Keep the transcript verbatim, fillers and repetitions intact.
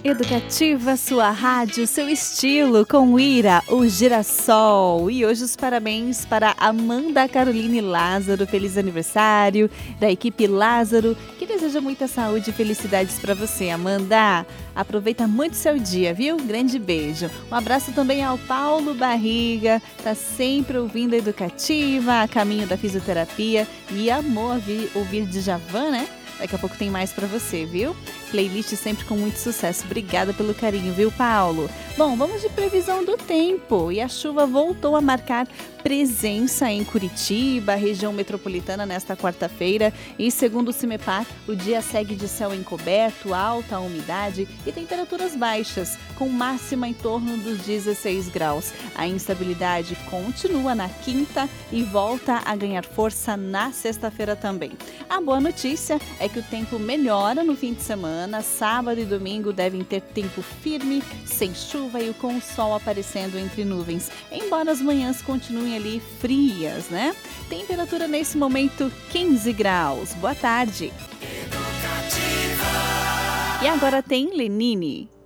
Educativa, sua rádio, seu estilo, com Ira, o girassol. E hoje os parabéns para Amanda Caroline Lázaro, feliz aniversário, da equipe Lázaro, que deseja muita saúde e felicidades para você, Amanda. Aproveita muito seu dia, viu? Grande beijo. Um abraço também ao Paulo Barriga, tá sempre ouvindo a Educativa, a caminho da fisioterapia e amou ouvir, ouvir Djavan, né? Daqui a pouco tem mais pra você, viu? Playlist sempre com muito sucesso. Obrigada pelo carinho, viu, Paulo? Bom, vamos de previsão do tempo. E a chuva voltou a marcar presença em Curitiba, região metropolitana, nesta quarta-feira. E segundo o CIMEPAR, o dia segue de céu encoberto, alta umidade e temperaturas baixas, com máxima em torno dos dezesseis graus. A instabilidade continua na quinta e volta a ganhar força na sexta-feira também. A boa notícia é que o tempo melhora no fim de semana. Sábado e domingo devem ter tempo firme, sem chuva e com o sol aparecendo entre nuvens, embora as manhãs continuem ali frias, né? Temperatura nesse momento quinze graus. Boa tarde. E agora tem Lenine.